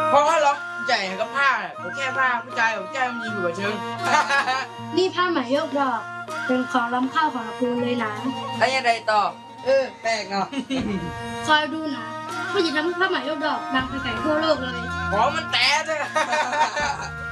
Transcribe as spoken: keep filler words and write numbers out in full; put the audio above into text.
เพราะว่าล็อกใหญ่กับผ้าผมแค่ผ้าผู้ชายผมแค่มีอยู่กับเชิงนี่ผ้าไหมยกดอกเป็นของล้ำค่าของตระกูลเลยนะแล้วยังไงต่อเออแปลกเนาะคอยดูนะว่าจะทำให้ผ้าไหมยกดอกดังไปไกลทั่วโลกเลยของมันแตกเลย